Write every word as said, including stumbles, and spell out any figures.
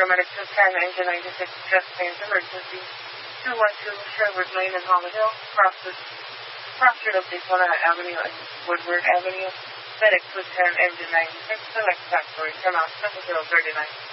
paramedics to ten engine ninety-six, chest pains, emergency. two one two Sherwood Lane in Holly Hill, Crossroads, Crossroad of Daytona Avenue and Woodward Avenue. Medics with ten engine ninety-six, select factory, turn off seven zero three nine.